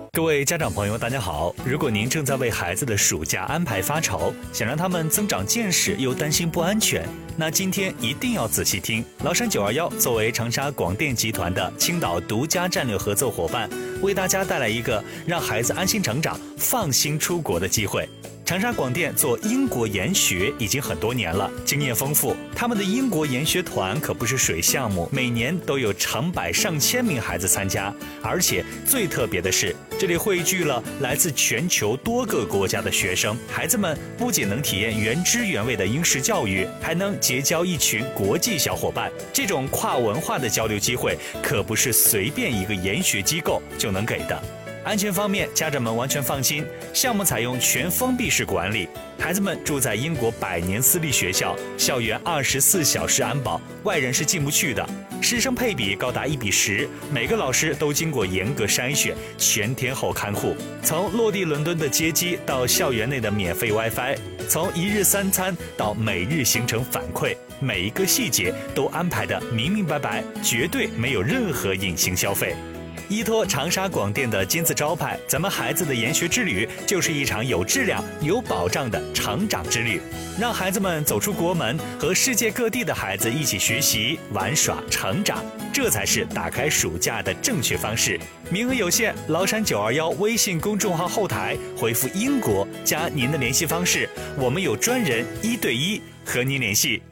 各位家长朋友，大家好！如果您正在为孩子的暑假安排发愁，想让他们增长见识又担心不安全，那今天一定要仔细听。崂山921作为长沙广电集团的青岛独家战略合作伙伴，为大家带来一个让孩子安心成长、放心出国的机会。长沙广电做英国研学已经很多年了，经验丰富。他们的英国研学团可不是水项目，每年都有成百上千名孩子参加，而且最特别的是，这里汇聚了来自全球多个国家的学生。孩子们不仅能体验原汁原味的英式教育，还能结交一群国际小伙伴。这种跨文化的交流机会，可不是随便一个研学机构就能给的。安全方面，家长们完全放心，项目采用全封闭式管理，孩子们住在英国100年私立学校，校园24小时安保，外人是进不去的。师生配比高达1:10，每个老师都经过严格筛选，全天候看护。从落地伦敦的接机到校园内的免费 WiFi， 从1日3餐到每日行程反馈，每一个细节都安排得明明白白，绝对没有任何隐形消费。依托长沙广电的金字招牌，咱们孩子的研学之旅就是一场有质量、有保障的成长之旅。让孩子们走出国门，和世界各地的孩子一起学习、玩耍、成长，这才是打开暑假的正确方式。名额有限，崂山921微信公众号后台回复英国加您的联系方式，我们有专人1对1和您联系。